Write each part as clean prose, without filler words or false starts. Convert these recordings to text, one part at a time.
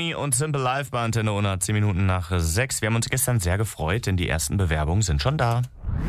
Journey und Simple Life bei Antenne Unna, 10 Minuten nach 6. Wir haben uns gestern sehr gefreut, denn die ersten Bewerbungen sind schon da.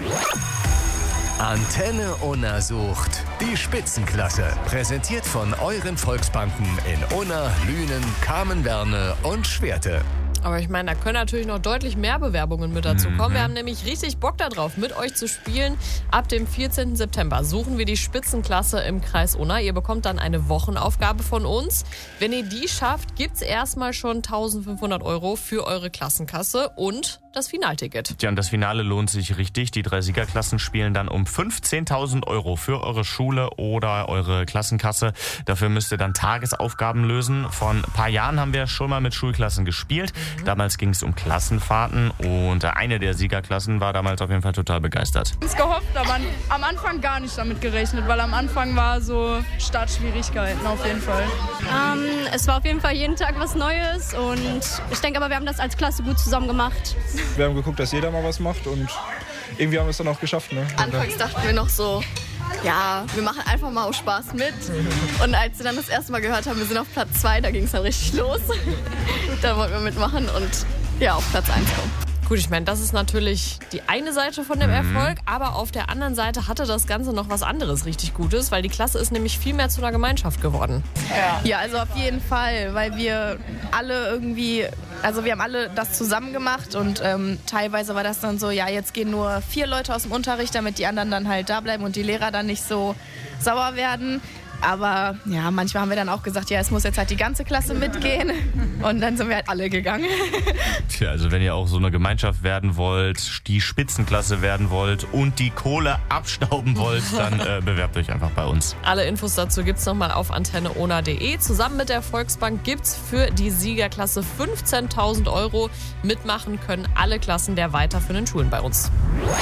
Antenne Unna sucht die Spitzenklasse. Präsentiert von euren Volksbanken in Unna, Lünen, Kamenwerne und Schwerte. Aber ich meine, da können natürlich noch deutlich mehr Bewerbungen mit dazu kommen. Wir haben nämlich richtig Bock darauf, mit euch zu spielen. Ab dem 14. September suchen wir die Spitzenklasse im Kreis Unna. Ihr bekommt dann eine Wochenaufgabe von uns. Wenn ihr die schafft, gibt's erstmal schon 1.500 € für eure Klassenkasse und das Finalticket. Tja, und das Finale lohnt sich richtig. Die 3 Siegerklassen spielen dann um 15.000 € für eure Schule oder eure Klassenkasse. Dafür müsst ihr dann Tagesaufgaben lösen. Vor ein paar Jahren haben wir schon mal mit Schulklassen gespielt. Damals ging es um Klassenfahrten und eine der Siegerklassen war damals auf jeden Fall total begeistert. Ich habe gehofft, aber am Anfang gar nicht damit gerechnet, weil am Anfang war so Startschwierigkeiten auf jeden Fall. Es war auf jeden Fall jeden Tag was Neues und ich denke aber, wir haben das als Klasse gut zusammen gemacht. Wir haben geguckt, dass jeder mal was macht und irgendwie haben wir es dann auch geschafft. Ne? Anfangs dachten wir noch so, ja, wir machen einfach mal aus Spaß mit. Und als wir dann das erste Mal gehört haben, wir sind auf Platz 2, da ging es dann richtig los. Da wollten wir mitmachen und ja, auf Platz 1 kommen. Gut, ich meine, das ist natürlich die eine Seite von dem Erfolg, aber auf der anderen Seite hatte das Ganze noch was anderes richtig Gutes, weil die Klasse ist nämlich viel mehr zu einer Gemeinschaft geworden. Ja, also auf jeden Fall, weil wir alle irgendwie, also wir haben alle das zusammen gemacht und teilweise war das dann so, ja, jetzt gehen nur 4 Leute aus dem Unterricht, damit die anderen dann halt da bleiben und die Lehrer dann nicht so sauer werden. Aber ja, manchmal haben wir dann auch gesagt, ja, es muss jetzt halt die ganze Klasse mitgehen. Und dann sind wir halt alle gegangen. Tja, also wenn ihr auch so eine Gemeinschaft werden wollt, die Spitzenklasse werden wollt und die Kohle abstauben wollt, dann bewerbt euch einfach bei uns. Alle Infos dazu gibt's nochmal auf antenneona.de. Zusammen mit der Volksbank gibt's für die Siegerklasse 15.000 €. Mitmachen können alle Klassen der weiterführenden Schulen bei uns.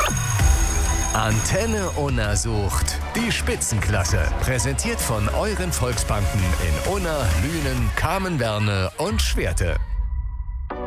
Antenne Unna sucht die Spitzenklasse. Präsentiert von euren Volksbanken in Unna, Lünen, Kamenwerne und Schwerte.